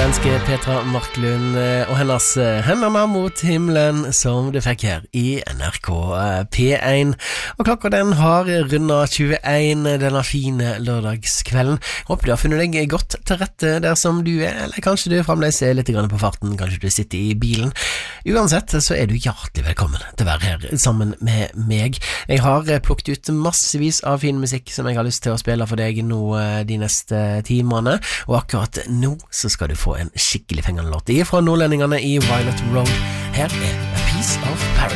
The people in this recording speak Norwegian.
svenske Petra Marklund og hennes Hendene mot himmelen som du fikk her i NRK P1. Og klokka den har rundet 21 denne fine lørdagskvelden. Håper du har funnet deg godt til rette der som du eller kanskje du fremdeles litt grann på farten, kanskje du sitter i bilen. Uansett så du hjertelig velkommen til å være her sammen med meg. Jeg har plukket ut massevis av fin musikk som jeg har lyst til å spille for deg nå de neste timene, og akkurat nå så skal du få en skikkelig fengende låt fra nordlendingene i Violet Road. Her A Piece of Paradise.